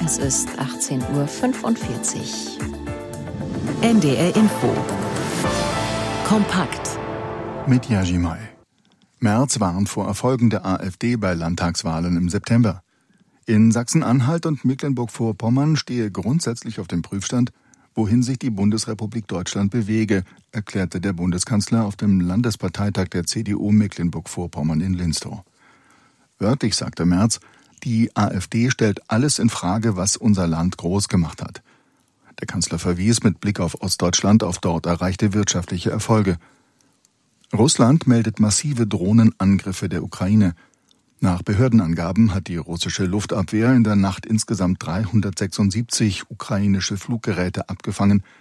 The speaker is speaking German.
Es ist 18:45 Uhr. NDR Info. Kompakt. Mit Yajimai. Merz warnt vor Erfolgen der AfD bei Landtagswahlen im September. In Sachsen-Anhalt und Mecklenburg-Vorpommern stehe grundsätzlich auf dem Prüfstand, wohin sich die Bundesrepublik Deutschland bewege, erklärte der Bundeskanzler auf dem Landesparteitag der CDU Mecklenburg-Vorpommern in Linstow. Wörtlich sagte Merz, die AfD stellt alles in Frage, was unser Land groß gemacht hat. Der Kanzler verwies mit Blick auf Ostdeutschland auf dort erreichte wirtschaftliche Erfolge. Russland meldet massive Drohnenangriffe der Ukraine. Nach Behördenangaben hat die russische Luftabwehr in der Nacht insgesamt 376 ukrainische Fluggeräte abgefangen,